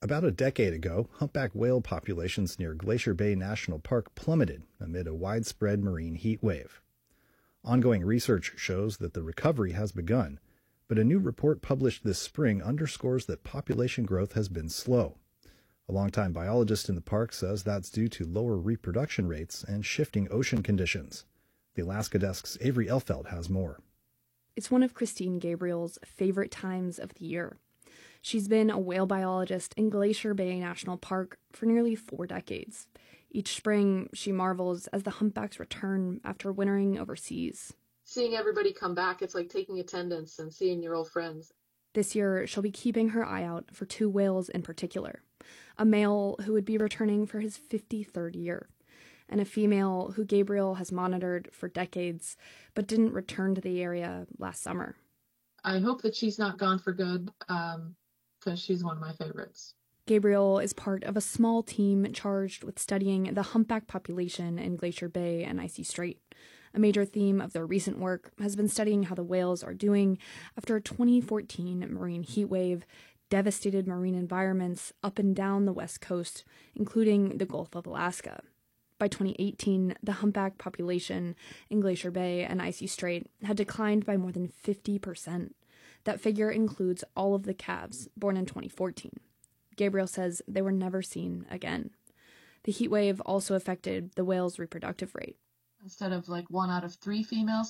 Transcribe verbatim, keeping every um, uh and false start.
About a decade ago, humpback whale populations near Glacier Bay National Park plummeted amid a widespread marine heat wave. Ongoing research shows that the recovery has begun, but a new report published this spring underscores that population growth has been slow. A longtime biologist in the park says that's due to lower reproduction rates and shifting ocean conditions. The Alaska Desk's Avery Elfeld has more. It's one of Christine Gabriel's favorite times of the year. She's been a whale biologist in Glacier Bay National Park for nearly four decades. Each spring, she marvels as the humpbacks return after wintering overseas. Seeing everybody come back, it's like taking attendance and seeing your old friends. This year, she'll be keeping her eye out for two whales in particular. A male who would be returning for his fifty-third year, and a female who Gabriel has monitored for decades but didn't return to the area last summer. I hope that she's not gone for good, um, because she's one of my favorites. Gabriel is part of a small team charged with studying the humpback population in Glacier Bay and Icy Strait. A major theme of their recent work has been studying how the whales are doing after a twenty fourteen marine heat wave devastated marine environments up and down the west coast, including the Gulf of Alaska. By twenty eighteen, the humpback population in Glacier Bay and Icy Strait had declined by more than fifty percent. That figure includes all of the calves born in twenty fourteen. Gabriel says they were never seen again. The heat wave also affected the whale's reproductive rate. Instead of like one out of three females